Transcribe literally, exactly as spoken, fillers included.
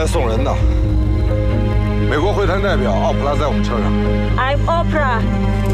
来送人的。美国会谈代表奥普拉在我们车上。 I'm Oprah.